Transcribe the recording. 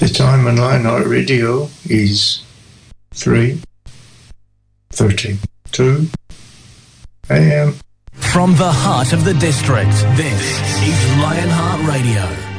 time on Lionheart Radio is 3:32 a.m. From the heart of the district, this is Lionheart Radio.